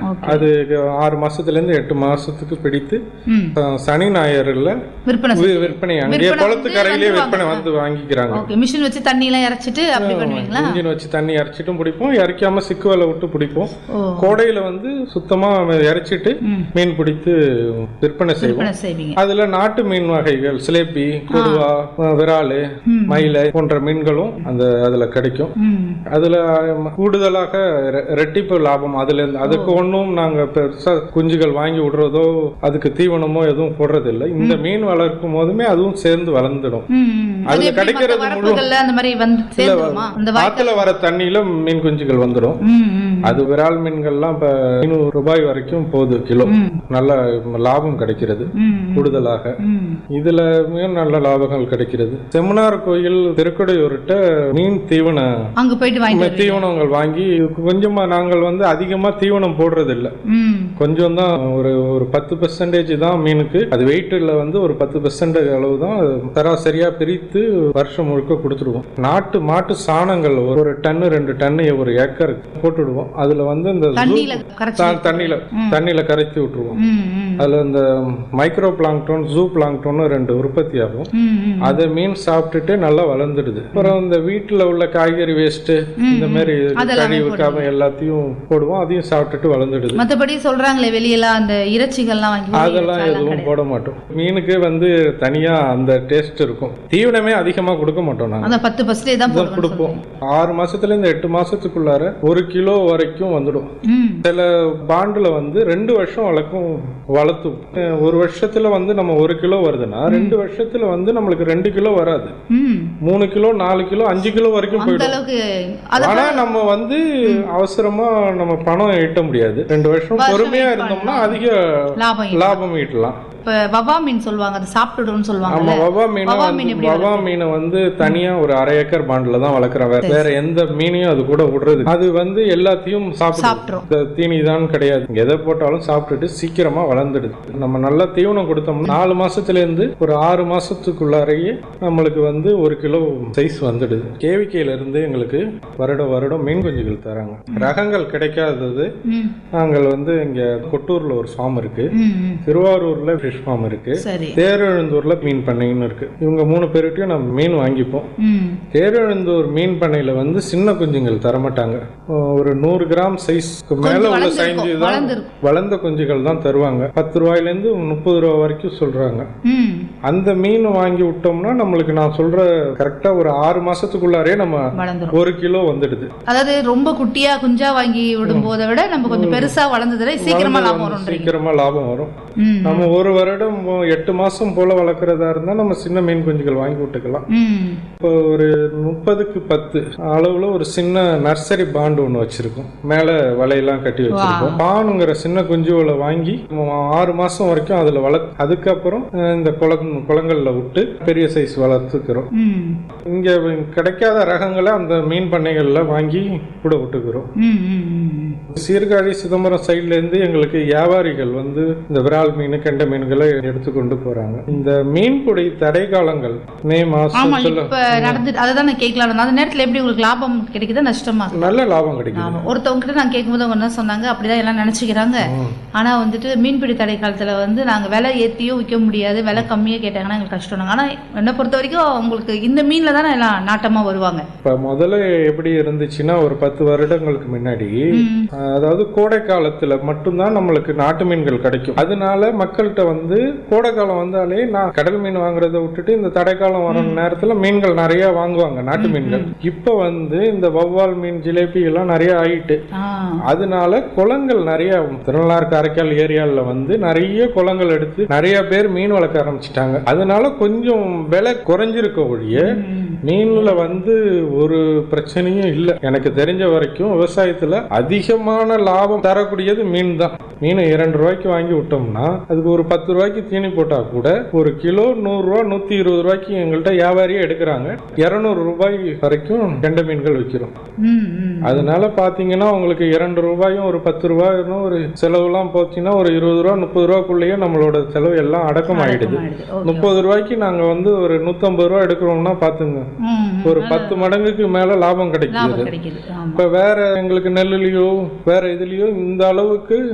அது 6 மாசத்துலேருந்து 8 மாசத்துக்கு பிடித்து சனி ஞாயிறுல விற்பனை அங்கேயே குளத்து கரையிலேயே விற்பனை வந்து வாங்கிக்கிறாங்க. மிஷின் வச்சு தண்ணி எல்லாம் இறச்சிட்டு அப்படி பண்ணுவீங்களா? இன்ஜின் வச்சு தண்ணி இறச்சிட்டும் பிடிப்போம், இறக்காம சிக்கு வலை விட்டு பிடிப்போம். கோடையில வந்து சுத்தமா இறச்சிட்டு மீன் பிடித்து விற்பனை செய்வோம். அதுல நாட்டு மீன் வகைகள் சிலேபி, கொடுவா, விராலு, மயிலை போன்ற மீன்களும் அதுல கிடைக்கும். அதுல கூடுதலாக ரெட்டிப்பு லாபம் அதுல இருந்து. அதுக்கு ஒன்றும் நாங்க பெருசா குஞ்சுகள் வாங்கி விடுறதோ அதுக்கு தீவனமோ எதுவும் போடுறது இல்லை. இந்த மீன் வளர்க்கும் போதுமே அதுவும் சேர்ந்து வளர்ந்துடும். அதுல கிடைக்கிறது ஆத்துல வர தண்ணியில மீன் குஞ்சுகள் வந்துடும். அது விரால் மீன்கள்லாம் இப்ப 500 ரூபாய் வரைக்கும் போகுது கிலோ. நல்ல லாபம் கிடைக்கிறது கூடுதலாக. இதுல நல்ல லாபங்கள் கிடைக்கிறது. செம்மனார் கோயில் திருக்கடையூர்கிட்ட மீன் தீவனங்கள் வாங்கி கொஞ்சமா நாங்கள் வந்து அதிகமா தீவனம் போடுறது இல்ல. கொஞ்சம் தான், ஒரு 10% தான் மீனுக்கு. அது வெயிட்ல வந்து ஒரு 10% அளவு தான் சராசரியா பிரித்து வருஷம் முழுக்க கொடுத்துடுவோம். மாட்டு சாணங்கள் ஒரு டன்னு 2 டன்னு ஒரு ஏக்கர் போட்டுடுவோம். அதுல வந்து இந்த தண்ணியில கரைத்து விட்டுருவோம். அதுல இந்த மைக்ரோ பிளாங்க்டோன், ஜூ பிளாங்க்டோன் 2 உற்பத்தி ஆகும். அதை மீன் சாப்பிட்டுட்டு நல்லா வளர்ந்துடுது. அப்புறம் இந்த வீட்டுல உள்ள காய்கறி வேஸ்ட் இந்த மாதிரி கழிவுக்காம எல்லாத்தையும் போடுவோம். அதையும் சாப்பிட்டுட்டு வளர்ந்துடுது. மற்றபடி சொல்றாங்களே வெளியெல்லாம் அந்த இறைச்சிகள்லாம் அதெல்லாம் எதுவும் போட மாட்டோம். மீனுக்கு வந்து தனியா அந்த டேஸ்ட் இருக்கும். தீவனமே அதிகமா கொடுக்க மாட்டோம். நாங்க 10% தான் கொடுப்போம். 6 மாசத்துல இருந்து 8 மாசத்துக்குள்ளார 1 கிலோ வரைக்கும் வந்துடும். சில பாண்டுல வந்து 2 வருஷம் வளர்த்து 1 வருஷத்துல வந்து நம்ம 1 கிலோ வருதுன்னா 2 வருஷத்துல வந்து நம்மளுக்கு 2 கிலோ வராது. 3 கிலோ, 4 கிலோ, 5 கிலோ வரைக்கும் போயிடும். ஆனா நம்ம வந்து அவசரமா நம்ம பணம் ஈட்ட முடியாது. 2 வருஷம் பொறுமையா இருந்தோம்னா அதிக லாபம் ஈட்டலாம். வவா மீன் சொல்லுவாங்க, அது சாப்பிட்டுடும்னு சொல்லுவாங்க. வவா மீனை வந்து தனியா ஒரு 1/2 ஏக்கர் பாண்டில தான் வளர்க்குறாங்க. வேற எந்த மீனையும் அது கூட விடுறது. அது வந்து எல்லாத்தையும் சாப்பிட்டுரும். தீனி தான் கிடையாது. எதை போட்டாலும் சாப்பிட்டுட்டு சீக்கிரமா வளர்ந்துடுது. நம்ம நல்லா தீவனம் கொடுத்தோம்னா 4 மாசத்துல இருந்து ஒரு 6 மாசத்துக்குள்ளாரையே நம்மளுக்கு வந்து 1 கிலோ சைஸ் வந்துடுது. கேவிக்கையில இருந்து எங்களுக்கு வருடம் மீன் குஞ்சுகள் தராங்க. ரகங்கள் கிடைக்காதது நாங்கள் வந்து இங்க கொட்டூர்ல ஒரு ஃபார்ம் இருக்கு, திருவாரூர்ல ஃபிஷ் ஃபார்ம் இருக்கு, தேரெழுந்தூர்ல மீன் பண்ணைன்னு இருக்கு. இவங்க 3 பேருட்டையும் நம்ம மீன் வாங்கிப்போம். தேரெழுந்தூர் மீன் பண்ணையில வந்து சின்ன குஞ்சுகள் தரமாட்டாங்க. ஒரு 100 கிராம் சைஸ்க்கு மேல உள்ள சைஸ் தான் வளர்ந்த குஞ்சுகள் தான் தருவாங்க. 10 ரூபாயில இருந்து 30 ரூபாய் வரைக்கும் சொல்றாங்க. அந்த மீன் வாங்கி விட்டோம்னா நம்மளுக்கு நான் சொல்ற கரெக்டா ஒரு 6 மாசத்துக்குள்ளாரே நம்ம 1 கிலோ வந்துடுது. அதாவது ரொம்ப குட்டியா குஞ்சா வாங்கி விடும் போதை விட நம்ம கொஞ்சம் பெருசா வளர்ந்ததுல சீக்கிரமா லாபம் வரும். நம்ம 1 வருடம் 8 மாசம் போல வளர்க்கறதா இருந்தா நம்ம சின்ன மீன் குஞ்சுகள் வாங்கி விட்டுக்கலாம். இப்போ ஒரு 30க்கு 10 அளவுல ஒரு சின்ன நர்சரி பாண்டு ஒண்ணு வச்சிருக்கோம். மேல வலையெல்லாம் கட்டி வச்சிருக்கோம். பானுங்கிற சின்ன குஞ்சுகளை வாங்கி 6 மாசம் வரைக்கும் அதுல அதுக்கப்புறம் இந்த குளங்கள்ல விட்டு பெரிய சைஸ் வளர்த்துக்கிறோம். இங்க கிடைக்காத ரகங்களை அந்த மீன் பண்ணைகள்ல வாங்கி கூட விட்டுக்கிறோம். சீர்காழி சிதம்பரம் சைட்ல இருந்து எங்களுக்கு வியாபாரிகள் வந்து இந்த விரால் மீன், கெண்ட மீன்களை எடுத்துக்கொண்டு போறாங்க. இந்த மீன்பிடி தடை காலங்கள் மே மாசத்துல அதான் கேட்கலாம். அந்த நேரத்துல எப்படி உங்களுக்கு லாபம் கிடைக்குதா நஷ்டமா? நல்ல லாபம் கிடைக்கும். ஒருத்தவங்க கிட்ட நான் கேட்கும்போது அவங்க என்ன சொன்னாங்க, அப்படிதான் எல்லாம் நினைச்சுக்கிறாங்க. ஆனா வந்துட்டு மீன்பிடி தடை காலத்துல வந்து நாங்க விலை ஏத்தியும் விற்க முடியாது, விலை கம்மியா கேட்டாங்கன்னா எங்களுக்கு கஷ்டம். ஆனா என்ன பொறுத்த வரைக்கும் உங்களுக்கு இந்த மீன்ல தானே எல்லாம் நாட்டமா வருவாங்க. இப்ப முதல்ல எப்படி இருந்துச்சுன்னா ஒரு 10 வருடங்களுக்கு முன்னாடி, அதாவது கோடை காலத்துல மட்டும்தான் நம்மளுக்கு நாட்டு மீன்கள் கிடைக்கும். அதனால மக்கள்கிட்ட வந்து கோடை காலம் வந்தாலே நான் கடல் மீன் வாங்குறதை விட்டுட்டு இந்த தடைக்காலம் வர நேரத்துல மீன்கள் நிறைய வாங்குவாங்க, நாட்டு மீன்கள். இப்ப வந்து இந்த வவ்வால் மீன், ஜிலேபி எல்லாம் நிறைய ஆயிட்டு, அதனால குளங்கள் நிறைய திருநள்ளாறு காரைக்கால் ஏரியால வந்து நிறைய குளங்கள் எடுத்து நிறைய பேர் மீன் வளர்க்க ஆரம்பிச்சிட்டாங்க. அதனால கொஞ்சம் விலை குறைஞ்சிருக்க ஒழிய மீன்ல வந்து ஒரு பிரச்சனையும் இல்லை. எனக்கு தெரிஞ்ச வரைக்கும் விவசாயத்துல அதிகமான லாபம் தரக்கூடியது மீன் தான். மீன் 2 ரூபாய்க்கு வாங்கி விட்டோம்னா அதுக்கு ஒரு 10 ரூபாய்க்கு தீனி போட்டா கூட ஒரு கிலோ 100 ரூபா 120 ரூபாய்க்கு எங்கள்கிட்ட வியாபாரியே எடுக்கிறாங்க. 200 ரூபாய் வரைக்கும் கெண்ட மீன்கள் விற்கிறோம். அதனால பாத்தீங்கன்னா உங்களுக்கு 2 ரூபாயும் ஒரு 10 ரூபாயும் ஒரு செலவுலாம் போச்சுன்னா ஒரு 20 ரூபா 30 ரூபாய்க்குள்ளேயே நம்மளோட செலவு எல்லாம் அடக்கம் ஆயிடுது. 30 ரூபாய்க்கு நாங்க வந்து ஒரு 150 ரூபா எடுக்கிறோம்னா பாத்துங்க, ஒரு 10 மடங்குக்கு மேல லாபம் கிடைக்குது. இப்ப வேற எங்களுக்கு நெல்லுலயோ வேற இதுலயோ இந்த அளவுக்கு